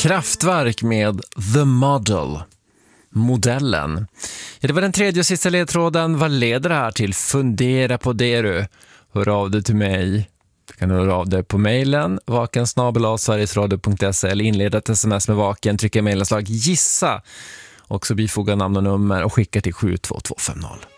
Kraftwerk med The Model. Modellen. Ja, det var den tredje och sista ledtråden. Vad leder det här till? Fundera på det du. Hör av dig till mig. Du kan höra av dig på mejlen vaken@sverigesradio.se eller inleda ett sms med Vaken, trycka mejlanslag gissa och så bifoga namn och nummer och skicka till 72250.